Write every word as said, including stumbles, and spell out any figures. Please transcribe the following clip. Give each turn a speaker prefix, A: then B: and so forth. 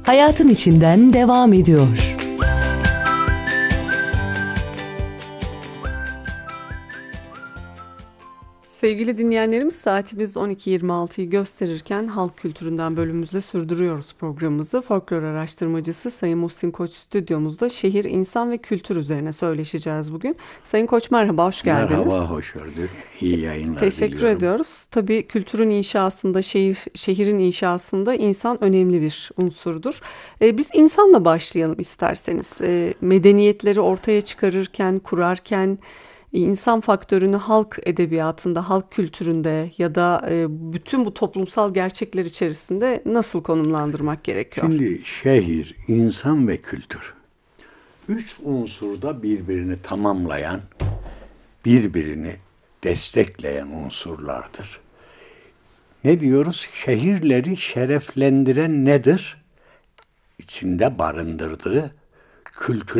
A: hayatın içinden devam ediyor.
B: Sevgili dinleyenlerimiz, saatimiz on iki yirmi altıyı gösterirken halk kültüründen bölümümüzle sürdürüyoruz programımızı. Folklor araştırmacısı Sayın Muhsin Koç stüdyomuzda şehir, insan ve kültür üzerine söyleşeceğiz bugün. Sayın Koç merhaba, hoş geldiniz.
C: Merhaba, hoş gördük. İyi yayınlar
B: Teşekkür
C: diliyorum.
B: ediyoruz. Tabii kültürün inşasında, şehir, şehrin inşasında insan önemli bir unsurdur. Ee, biz insanla başlayalım isterseniz. Ee, medeniyetleri ortaya çıkarırken, kurarken insan faktörünü halk edebiyatında, halk kültüründe ya da e, bütün bu toplumsal gerçekler içerisinde nasıl konumlandırmak gerekiyor?
C: Şimdi şehir, insan ve kültür. Üç unsurda birbirini tamamlayan, birbirini destekleyen unsurlardır. Ne diyoruz? Şehirleri şereflendiren nedir? İçinde barındırdığı kültürel